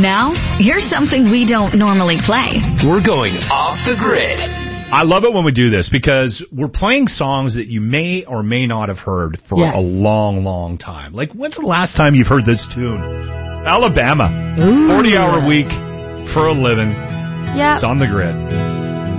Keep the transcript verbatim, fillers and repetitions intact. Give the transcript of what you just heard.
Now, here's something we don't normally play. We're going off the grid. I love it when we do this because we're playing songs that you may or may not have heard for Yes. a long, long time. Like, when's the last time you've heard this tune? Alabama. Ooh. forty hour week for a living. Yeah. It's on the grid.